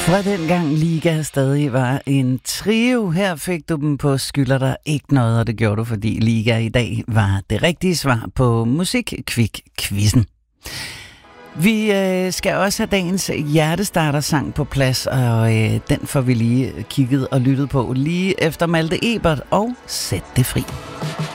Fra dengang Liga stadig var en trio, her fik du dem på Skylder dig ikke noget, og det gjorde du, fordi Liga i dag var det rigtige svar på Musikkvik-quizzen. Vi skal også have dagens hjertestarter-sang på plads, og den får vi lige kigget og lyttet på lige efter Malte Ebert og Sæt det fri.